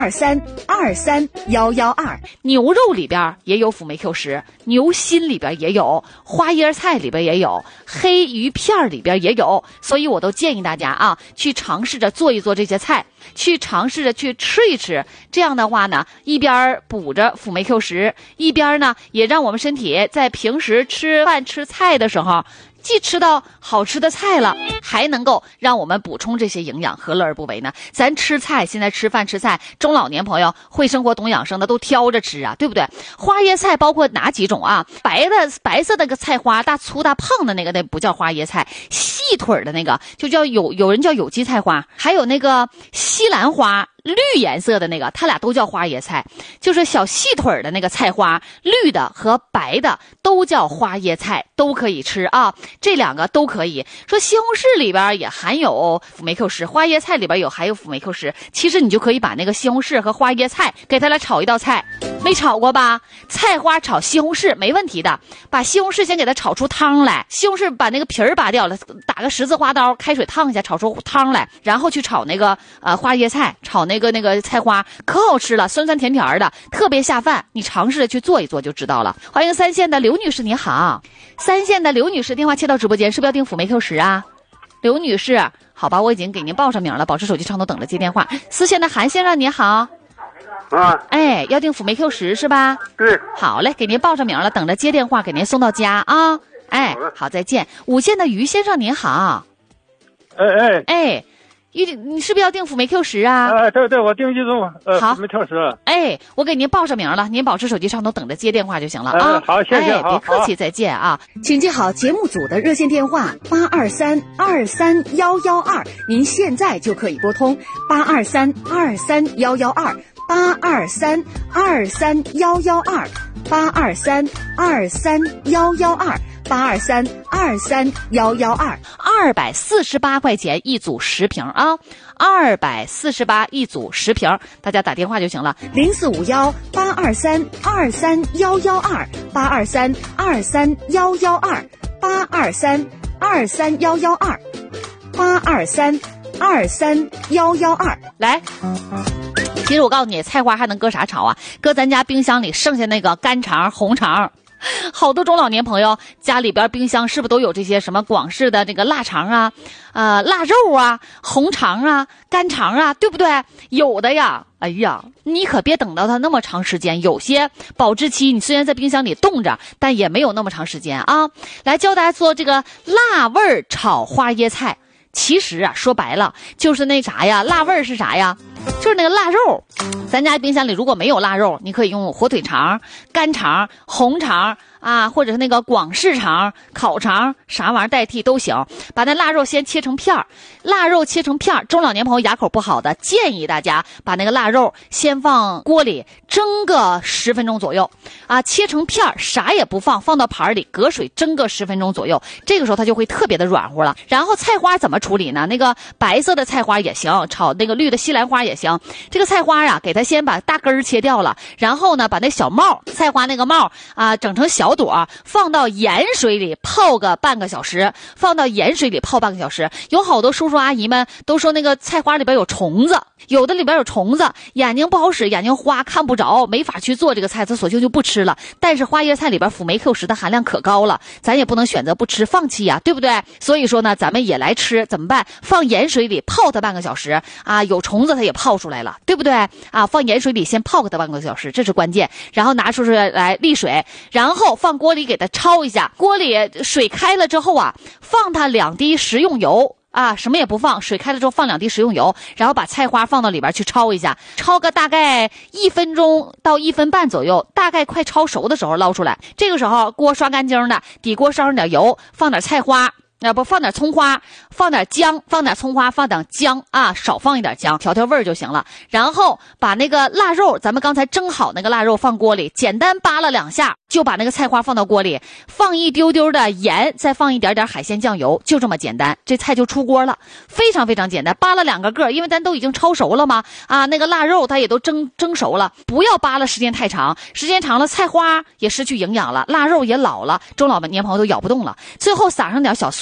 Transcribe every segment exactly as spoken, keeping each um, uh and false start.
二三二三幺幺二， 牛肉里边也有辅酶 Q 十，牛心里边也有，花椰菜里边也有，黑鱼片里边也有，所以我都建议大家啊，去尝试着做一做这些菜，去尝试着去吃一吃。这样的话呢，一边补着辅酶 Q 十，一边呢也让我们身体在平时吃饭吃菜的时候，既吃到好吃的菜了，还能够让我们补充这些营养，何乐而不为呢？咱吃菜，现在吃饭吃菜，中老年朋友会生活懂养生的都挑着吃啊，对不对？花椰菜包括哪几种啊？白的白色的个菜花，大粗大胖的那个那不叫花椰菜，细腿的那个就叫有有人叫有机菜花，还有那个西兰花。绿颜色的那个，它俩都叫花椰菜，就是小细腿的那个菜花，绿的和白的都叫花椰菜，都可以吃啊，这两个都可以。说西红柿里边也含有辅酶 Q 十，花椰菜里边有含有辅酶 Q 十，其实你就可以把那个西红柿和花椰菜给它来炒一道菜，没炒过吧？菜花炒西红柿没问题的，把西红柿先给它炒出汤来，西红柿把那个皮儿拔掉了，打个十字花刀，开水烫一下，炒出汤来，然后去炒那个呃花椰菜，炒那个那个菜花，可好吃了，酸酸甜甜的，特别下饭。你尝试着去做一做就知道了。欢迎三线的刘女士，你好。三线的刘女士，电话切到直播间，是不是要订辅酶 Q 十啊？刘女士，好吧，我已经给您报上名了，保持手机畅通，等着接电话。四线的韩先生，你好。 啊， 哎，要订辅酶 Q 十是吧？ 对。 好嘞，给您报上名了，等着接电话，给您送到家啊。哎，好，再见。五线的于先生，您好。 哎哎哎。你你是不是要订辅酶 Q 十啊？ 哎，对对，我订一种呃好辅酶 Q 十。 哎，我给您报上名了，您保持手机畅通，等着接电话就行了啊。 哎、好，谢谢， 哎，别客气，再见啊。 请记好节目组的热线电话八二三二三幺幺二，您现在就可以拨通八二三二三幺幺二八二三二三幺幺二八二三二三幺幺二。八二三二三幺幺二， 二百四十八块钱一组十瓶啊，二百四十八一组十瓶，大家打电话就行了。 零四五幺八二三二三幺幺二，八二三二三幺幺二，八二三二三幺幺二，八二三二三幺幺二。 来。其实我告诉你，菜花还能搁啥炒啊？搁咱家冰箱里剩下那个干肠、红肠。好多中老年朋友家里边冰箱是不是都有这些什么广式的这个腊肠啊、呃腊肉啊、红肠啊、干肠啊，对不对？有的呀。哎呀，你可别等到它那么长时间，有些保质期你虽然在冰箱里冻着，但也没有那么长时间啊。来教大家做这个辣味炒花椰菜。其实啊，说白了就是那啥呀，辣味是啥呀？就是那个腊肉。咱家冰箱里如果没有腊肉，你可以用火腿肠、干肠、红肠啊，或者是那个广式肠、烤肠，啥玩意儿代替都行。把那腊肉先切成片儿，腊肉切成片儿。中老年朋友牙口不好的，建议大家把那个腊肉先放锅里蒸个十分钟左右啊，切成片儿，啥也不放，放到盘里隔水蒸个十分钟左右。这个时候它就会特别的软和了。然后菜花怎么处理呢？那个白色的菜花也行，炒那个绿的西兰花也行。这个菜花啊，给它先把大根儿切掉了，然后呢，把那小帽菜花那个帽啊整成小朵，放到盐水里泡个半个小时，放到盐水里泡半个小时。有好多叔叔阿姨们都说那个菜花里边有虫子，有的里边有虫子，眼睛不好使，眼睛花看不着，没法去做这个菜，他索性就不吃了。但是花椰菜里边辅酶 Q 十的含量可高了，咱也不能选择不吃放弃呀，对不对？所以说呢，咱们也来吃，怎么办？放盐水里泡它半个小时啊，有虫子它也泡出来了，对不对啊？放盐水里先泡个它半个小时，这是关键。然后拿出来沥水，然后放锅里给它焯一下。锅里水开了之后啊，放它两滴食用油啊，什么也不放，水开了之后放两滴食用油，然后把菜花放到里边去焯一下，焯个大概一分钟到一分半左右，大概快焯熟的时候捞出来。这个时候锅刷干净的，底锅烧上点油，放点菜花。要不放点葱花，放点姜，放点葱花，放点姜啊，少放一点姜，调调味儿就行了。然后把那个腊肉，咱们刚才蒸好那个腊肉放锅里，简单扒拉两下，就把那个菜花放到锅里，放一丢丢的盐，再放一点点海鲜酱油，就这么简单，这菜就出锅了，非常非常简单。扒拉两个个，因为咱都已经焯熟了嘛，啊，那个腊肉它也都蒸蒸熟了，不要扒拉时间太长，时间长了菜花也失去营养了，腊肉也老了，中老年朋友都咬不动了。最后撒上点小蒜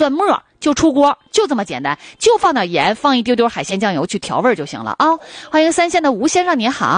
段沫就出锅，就这么简单，就放点盐，放一丢丢海鲜酱油去调味就行了啊。欢迎三线的吴先生，您好。